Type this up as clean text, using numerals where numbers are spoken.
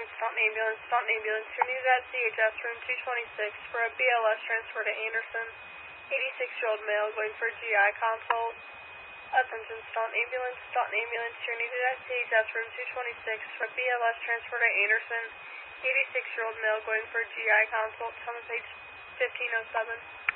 Staunton Ambulance, you're needed at CHS room 226 for a BLS transfer to Anderson. 86-year-old male going for GI consult. Attention, Staunton Ambulance, you're needed at CHS room 226 for a BLS transfer to Anderson. 86-year-old male going for GI consult, on page 1507.